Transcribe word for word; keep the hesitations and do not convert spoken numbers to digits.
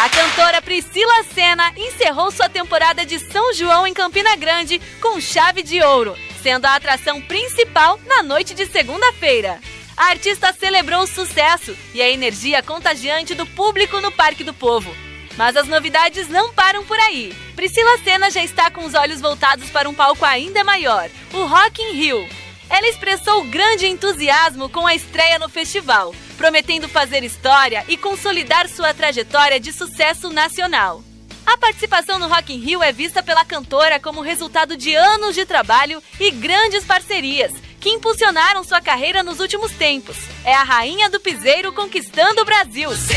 A cantora Priscila Senna encerrou sua temporada de São João em Campina Grande com chave de ouro, sendo a atração principal na noite de segunda-feira. A artista celebrou o sucesso e a energia contagiante do público no Parque do Povo. Mas as novidades não param por aí. Priscila Senna já está com os olhos voltados para um palco ainda maior, o Rock in Rio. Ela expressou grande entusiasmo com a estreia no festival, prometendo fazer história e consolidar sua trajetória de sucesso nacional. A participação no Rock in Rio é vista pela cantora como resultado de anos de trabalho e grandes parcerias, que impulsionaram sua carreira nos últimos tempos. É a rainha do piseiro conquistando o Brasil.